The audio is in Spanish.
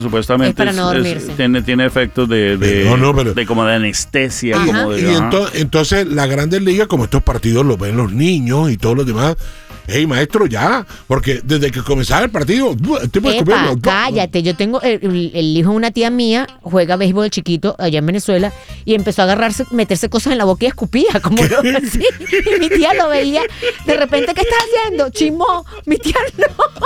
Supuestamente Es para no dormirse. tiene efectos de como de anestesia. Ajá. Como de, Y entonces las grandes ligas, como estos partidos los ven los niños y todos los demás. Hey, maestro, ya, porque desde que comenzaba el partido, el tipo Epa, cállate, yo tengo el hijo de una tía mía, juega béisbol chiquito allá en Venezuela y empezó a agarrarse, meterse cosas en la boca y escupía, como yo así. Y mi tía lo veía, de repente, ¿qué estás haciendo? Chimó, mi tía no.